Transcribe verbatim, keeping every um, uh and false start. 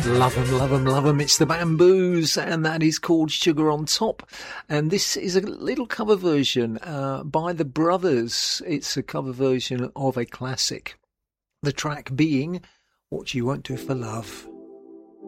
Love 'em, love 'em, love 'em. It's the Bamboos, and that is called Sugar on Top. And this is a little cover version uh, by the Brothers. It's a cover version of a classic. The track being What You Won't Do for Love.